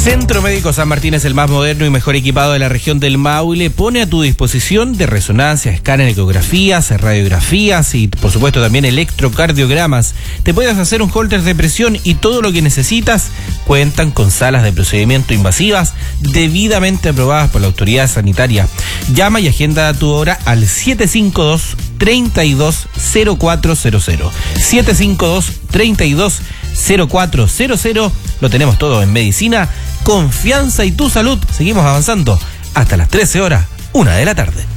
Centro Médico San Martín es el más moderno y mejor equipado de la región del Maule. Pone a tu disposición de resonancia, escáner, ecografías, radiografías y por supuesto también electrocardiogramas. Te puedes hacer un holter de presión y todo lo que necesitas. Cuentan con salas de procedimiento invasivas debidamente aprobadas por la autoridad sanitaria. Llama y agenda tu hora al 752-320400. 752-320400. Lo tenemos todo en medicina, confianza y tu salud. Seguimos avanzando hasta las 13 horas, 1 de la tarde.